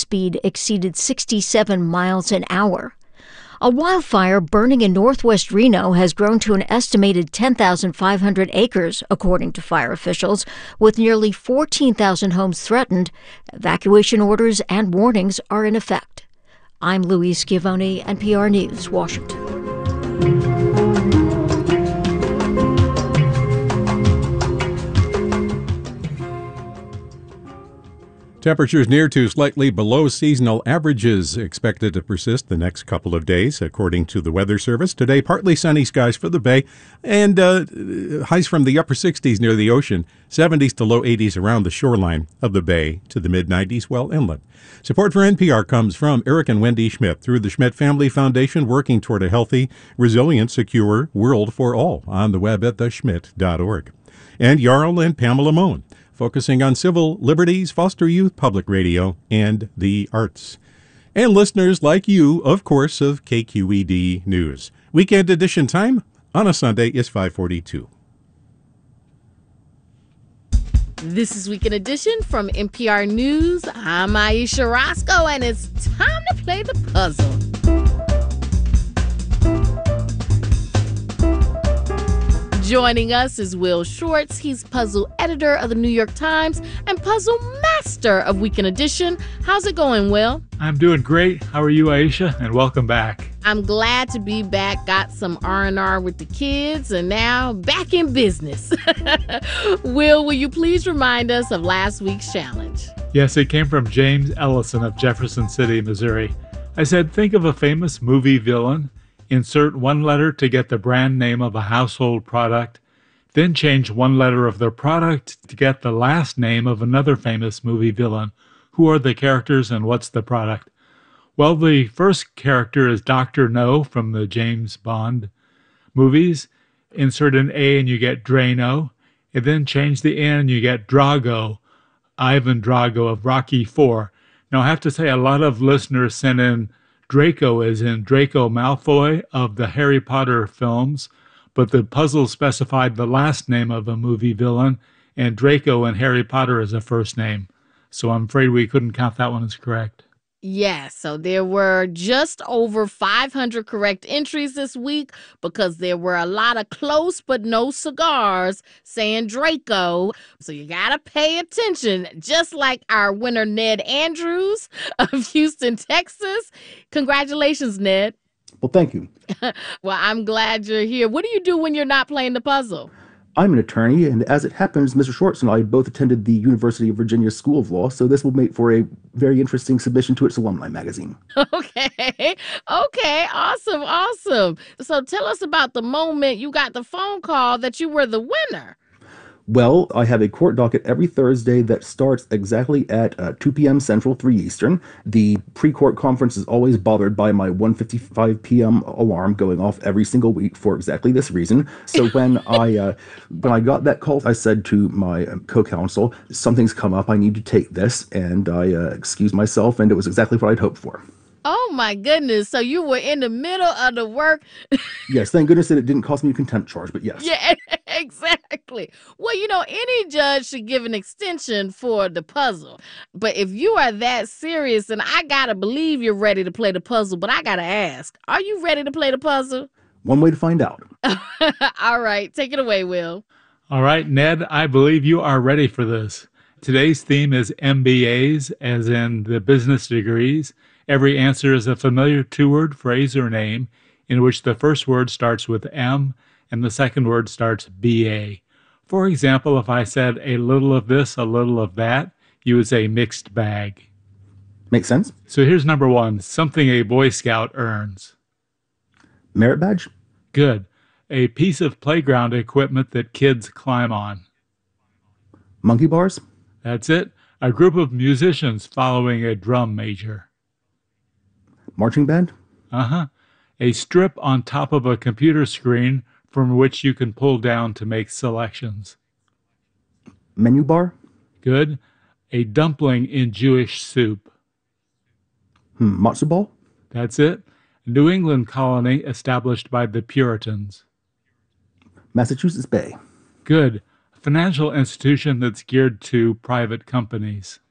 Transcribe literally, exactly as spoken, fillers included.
speed exceeded sixty-seven miles an hour. A wildfire burning in northwest Reno has grown to an estimated ten thousand five hundred acres, according to fire officials, with nearly fourteen thousand homes threatened. Evacuation orders and warnings are in effect. I'm Louise Schiavone, N P R News, Washington. Temperatures near to slightly below seasonal averages expected to persist the next couple of days, according to the Weather Service. Today, partly sunny skies for the Bay, and uh, highs from the upper sixties near the ocean, seventies to low eighties around the shoreline of the Bay, to the mid nineties well inland. Support for N P R comes from Eric and Wendy Schmidt through the Schmidt Family Foundation, working toward a healthy, resilient, secure world for all, on the web at the schmidt dot org. And Jarl and Pamela Mohn, focusing on civil liberties, foster youth, public radio, and the arts. And listeners like you, of course, of K Q E D News. Weekend edition time on a Sunday is five forty-two. This is Weekend Edition from N P R News. I'm Aisha Roscoe, and it's time to play the puzzle. Joining us is Will Shortz. He's puzzle editor of the New York Times and puzzle master of Weekend Edition. How's it going, Will? I'm doing great. How are you, Aisha? And welcome back. I'm glad to be back. Got some R and R with the kids and now back in business. Will, will you please remind us of last week's challenge? Yes, it came from James Ellison of Jefferson City, Missouri. I said, think of a famous movie villain. Insert one letter to get the brand name of a household product, then change one letter of their product to get the last name of another famous movie villain. Who are the characters and what's the product? Well, the first character is Doctor No from the James Bond movies. Insert an A and you get Drano, and then change the N and you get Drago, Ivan Drago of Rocky four. Now, I have to say a lot of listeners sent in Draco as in Draco Malfoy of the Harry Potter films, but the puzzle specified the last name of a movie villain, and Draco in Harry Potter is a first name. So I'm afraid we couldn't count that one as correct. Yes, so there were just over five hundred correct entries this week because there were a lot of close but no cigars saying Draco. So you got to pay attention, just like our winner Ned Andrews of Houston, Texas. Congratulations, Ned. Well, thank you. Well, I'm glad you're here. What do you do when you're not playing the puzzle? I'm an attorney, and as it happens, Mister Shortz and I both attended the University of Virginia School of Law, so this will make for a very interesting submission to its alumni magazine. Okay. Okay. Awesome. Awesome. So tell us about the moment you got the phone call that you were the winner. Well, I have a court docket every Thursday that starts exactly at uh, two p.m. Central, three Eastern. The pre-court conference is always bothered by my one fifty-five p.m. alarm going off every single week for exactly this reason. So when I uh, when I got that call, I said to my um, co-counsel, something's come up, I need to take this, and I uh, excused myself, and it was exactly what I'd hoped for. Oh, my goodness. So you were in the middle of the work. Yes, thank goodness that it didn't cost me a contempt charge, but yes. Yeah, exactly. Well, you know, any judge should give an extension for the puzzle. But if you are that serious, and I got to believe you're ready to play the puzzle, but I got to ask, are you ready to play the puzzle? One way to find out. All right. Take it away, Will. All right, Ned, I believe you are ready for this. Today's theme is M B As, as in the business degrees. Every answer is a familiar two-word phrase or name in which the first word starts with M and the second word starts B A. For example, if I said a little of this, a little of that, you would say mixed bag. Makes sense. So here's number one, something a Boy Scout earns. Merit badge? Good. A piece of playground equipment that kids climb on. Monkey bars? That's it. A group of musicians following a drum major. Marching band? Uh-huh. A strip on top of a computer screen from which you can pull down to make selections. Menu bar? Good. A dumpling in Jewish soup. Hmm, matzo ball? That's it. A New England colony established by the Puritans. Massachusetts Bay. Good. A financial institution that's geared to private companies.